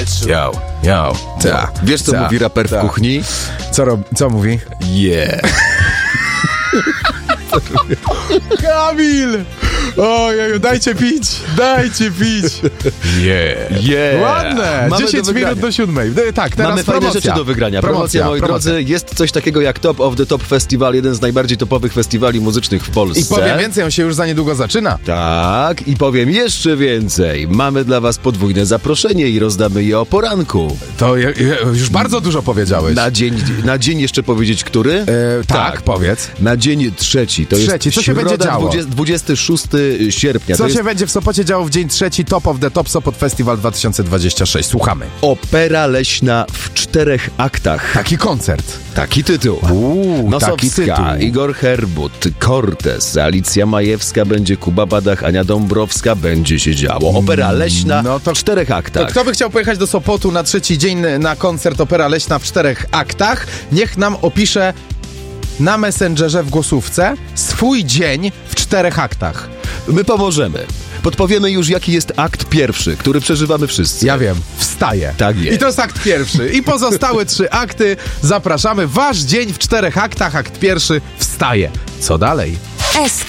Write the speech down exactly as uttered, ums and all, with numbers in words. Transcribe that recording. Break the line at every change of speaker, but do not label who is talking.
powietrzu.
Yo, yo.
Ta. Wiesz, co
Ta.
mówi raper w
Ta.
kuchni?
Co, rob, co mówi?
Yeah.
Kamil! Ojeju, dajcie pić, dajcie pić.
Yeah. Yeah.
Ładne,
Mamy
dziesięć
do
minut do siódmej. Tak, teraz
Mamy
promocja.
fajne rzeczy do wygrania. Promocja,
Promocja,
moi
promocja.
drodzy. Jest coś takiego jak Top of the Top Festival, jeden z najbardziej topowych festiwali muzycznych w Polsce.
I powiem więcej, on się już za niedługo zaczyna.
Tak, i powiem jeszcze więcej. Mamy dla was podwójne zaproszenie i rozdamy je o poranku.
To je, je, już bardzo dużo powiedziałeś.
Na dzień, na dzień jeszcze powiedzieć, który?
E, tak,
Tak.
powiedz.
Na dzień trzeci. To
Trzeci.
jest
Co się będzie
środa,
działo?
dwudziestego dwudziestego szóstego sierpnia.
Co
to
się
jest
będzie w Sopocie działo w dzień trzeci Top of the Top Sopot Festival dwa tysiące dwudziesty szósty? Słuchamy.
opera leśna w czterech aktach.
Taki koncert.
Taki tytuł.
Uuu, taki tytuł.
Nosowska, Igor Herbut, Cortez, Alicja Majewska, będzie Kuba Badach, Ania Dąbrowska, będzie się działo. Opera leśna
No to-
w czterech aktach.
To kto by chciał pojechać do Sopotu na trzeci dzień na koncert Opera Leśna w czterech aktach? Niech nam opisze na Messengerze w głosówce swój dzień w czterech aktach.
My pomożemy. Podpowiemy już, jaki jest akt pierwszy, który przeżywamy wszyscy.
Ja wiem, wstaję.
Tak jest.
I to jest akt pierwszy. I pozostałe trzy akty zapraszamy. Wasz dzień w czterech aktach, akt pierwszy, wstaje. Co dalej?
S